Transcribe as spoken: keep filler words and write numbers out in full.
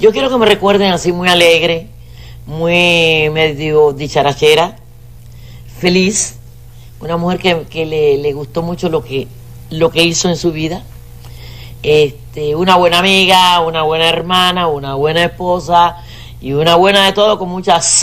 Yo quiero que me recuerden así muy alegre, muy medio dicharachera, feliz, una mujer que, que le, le gustó mucho lo que, lo que hizo en su vida, este, una buena amiga, una buena hermana, una buena esposa y una buena de todo con muchas